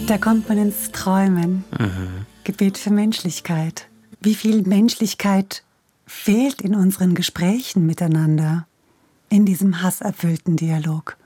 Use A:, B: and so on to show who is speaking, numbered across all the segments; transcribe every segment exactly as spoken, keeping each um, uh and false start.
A: Da kommt man ins Träumen. Mhm. Gebet für Menschlichkeit. Wie viel Menschlichkeit fehlt in unseren Gesprächen miteinander, in diesem hasserfüllten Dialog?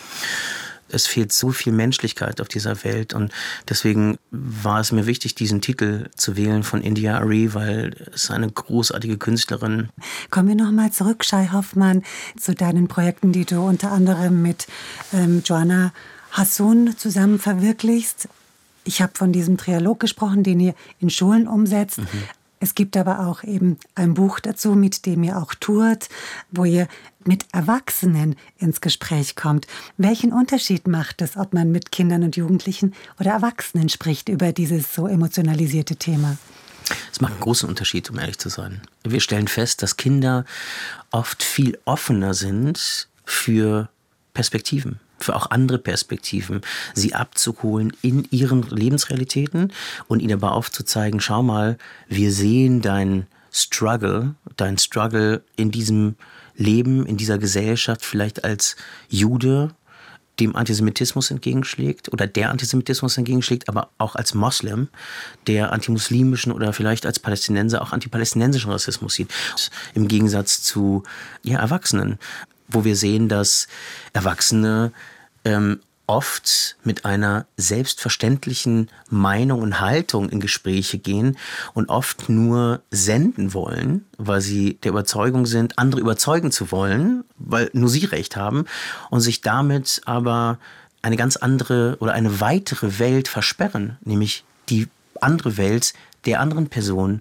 B: Es fehlt so viel Menschlichkeit auf dieser Welt und deswegen war es mir wichtig, diesen Titel zu wählen von India Arie, weil es eine großartige Künstlerin.
A: Kommen wir nochmal zurück, Shai Hoffmann, zu deinen Projekten, die du unter anderem mit ähm, Joanna Hassoun zusammen verwirklichst. Ich habe von diesem Trialog gesprochen, den ihr in Schulen umsetzt. Mhm. Es gibt aber auch eben ein Buch dazu, mit dem ihr auch tourt, wo ihr mit Erwachsenen ins Gespräch kommt. Welchen Unterschied macht es, ob man mit Kindern und Jugendlichen oder Erwachsenen spricht über dieses so emotionalisierte Thema?
B: Es macht einen großen Unterschied, um ehrlich zu sein. Wir stellen fest, dass Kinder oft viel offener sind für Perspektiven, für auch andere Perspektiven, sie abzuholen in ihren Lebensrealitäten und ihnen aber aufzuzeigen, schau mal, wir sehen dein Struggle, dein Struggle in diesem Leben, in dieser Gesellschaft, vielleicht als Jude, dem Antisemitismus entgegenschlägt oder der Antisemitismus entgegenschlägt, aber auch als Moslem, der antimuslimischen oder vielleicht als Palästinenser auch antipalästinensischen Rassismus sieht. Im Gegensatz zu ja, Erwachsenen, wo wir sehen, dass Erwachsene ähm, oft mit einer selbstverständlichen Meinung und Haltung in Gespräche gehen und oft nur senden wollen, weil sie der Überzeugung sind, andere überzeugen zu wollen, weil nur sie Recht haben und sich damit aber eine ganz andere oder eine weitere Welt versperren, nämlich die andere Welt der anderen Person.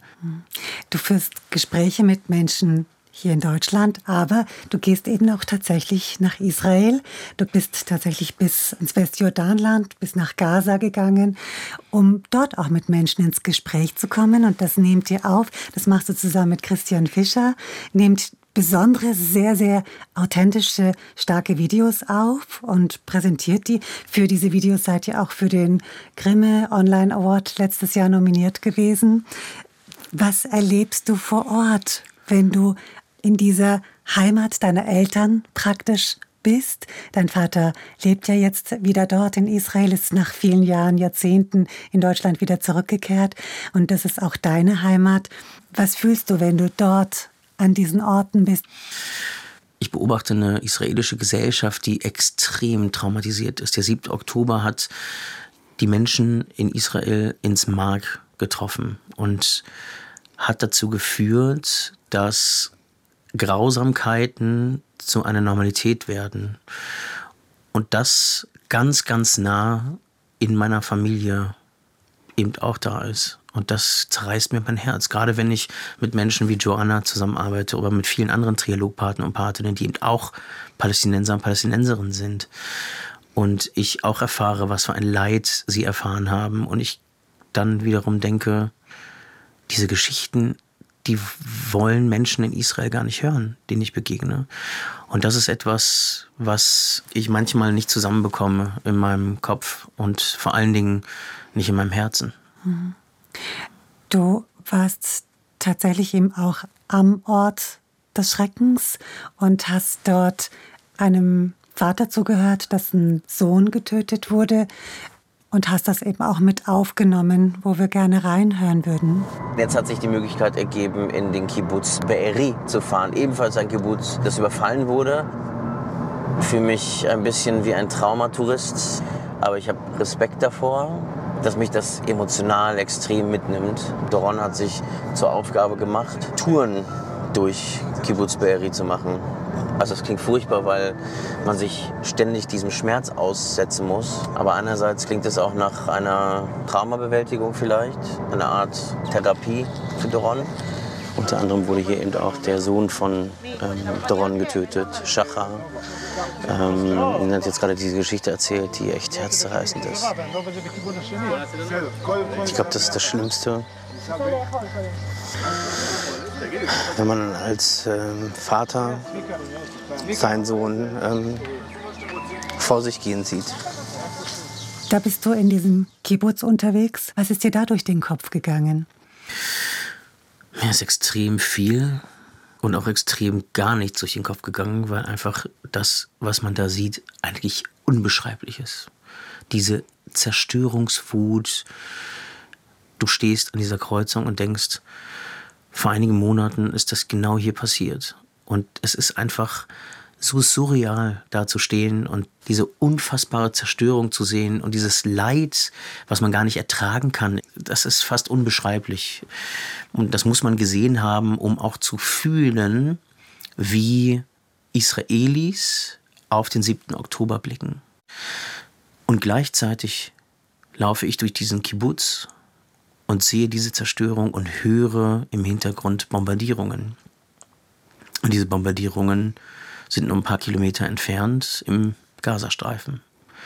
A: Du führst Gespräche mit Menschen hier in Deutschland, aber du gehst eben auch tatsächlich nach Israel. Du bist tatsächlich bis ins Westjordanland, bis nach Gaza gegangen, um dort auch mit Menschen ins Gespräch zu kommen. Und das nehmt ihr auf. Das machst du zusammen mit Christian Fischer. Nehmt besondere, sehr, sehr authentische, starke Videos auf und präsentiert die. Für diese Videos seid ihr auch für den Grimme Online Award letztes Jahr nominiert gewesen. Was erlebst du vor Ort, wenn du in dieser Heimat deiner Eltern praktisch bist? Dein Vater lebt ja jetzt wieder dort in Israel, ist nach vielen Jahren, Jahrzehnten in Deutschland wieder zurückgekehrt. Und das ist auch deine Heimat. Was fühlst du, wenn du dort an diesen Orten bist?
B: Ich beobachte eine israelische Gesellschaft, die extrem traumatisiert ist. Der siebte Oktober hat die Menschen in Israel ins Mark getroffen und hat dazu geführt, dass Grausamkeiten zu einer Normalität werden. Und das ganz, ganz nah in meiner Familie eben auch da ist. Und das zerreißt mir mein Herz. Gerade wenn ich mit Menschen wie Joanna zusammenarbeite oder mit vielen anderen Trialogpartnern und Partinnen, die eben auch Palästinenser und Palästinenserinnen sind. Und ich auch erfahre, was für ein Leid sie erfahren haben. Und ich dann wiederum denke, diese Geschichten, die wollen Menschen in Israel gar nicht hören, denen ich begegne. Und das ist etwas, was ich manchmal nicht zusammenbekomme in meinem Kopf und vor allen Dingen nicht in meinem Herzen.
A: Du warst tatsächlich eben auch am Ort des Schreckens und hast dort einem Vater zugehört, dessen Sohn getötet wurde. Und hast das eben auch mit aufgenommen, wo wir gerne reinhören würden.
C: Jetzt hat sich die Möglichkeit ergeben, in den Kibbutz Be'eri zu fahren. Ebenfalls ein Kibbutz, das überfallen wurde. Für mich ein bisschen wie ein Traumatourist. Aber ich habe Respekt davor, dass mich das emotional extrem mitnimmt. Doron hat sich zur Aufgabe gemacht, Touren durch Kibbutz Be'eri zu machen. Also es klingt furchtbar, weil man sich ständig diesem Schmerz aussetzen muss. Aber einerseits klingt es auch nach einer Traumabewältigung vielleicht, eine Art Therapie für Doron. Unter anderem wurde hier eben auch der Sohn von ähm, Doron getötet, Shachar. Ähm, er hat jetzt gerade diese Geschichte erzählt, die echt herzzerreißend ist. Ich glaube, das ist das Schlimmste, wenn man als ähm, Vater seinen Sohn ähm, vor sich gehen sieht.
A: Da bist du in diesem Kibbutz unterwegs. Was ist dir da durch den Kopf gegangen?
B: Mir ist extrem viel und auch extrem gar nichts durch den Kopf gegangen, weil einfach das, was man da sieht, eigentlich unbeschreiblich ist. diese Zerstörungswut. Du stehst an dieser Kreuzung und denkst, vor einigen Monaten ist das genau hier passiert. Und es ist einfach so surreal, da zu stehen und diese unfassbare Zerstörung zu sehen und dieses Leid, was man gar nicht ertragen kann, das ist fast unbeschreiblich. Und das muss man gesehen haben, um auch zu fühlen, wie Israelis auf den siebten Oktober blicken. Und gleichzeitig laufe ich durch diesen Kibbutz und sehe diese Zerstörung und höre im Hintergrund Bombardierungen. Und diese Bombardierungen sind nur ein paar Kilometer entfernt im Gazastreifen.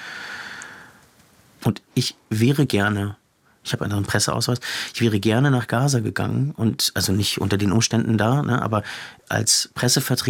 B: Und ich wäre gerne, ich habe einen Presseausweis, ich wäre gerne nach Gaza gegangen und also nicht unter den Umständen da, ne, aber als Pressevertreter